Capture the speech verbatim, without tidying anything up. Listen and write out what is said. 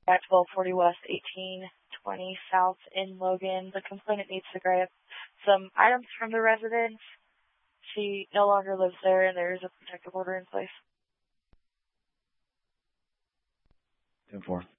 at twelve forty West, eighteen twenty South in Logan. The complainant needs to grab some items from the residence. She no longer lives there, and there is a protective order in place. ten four.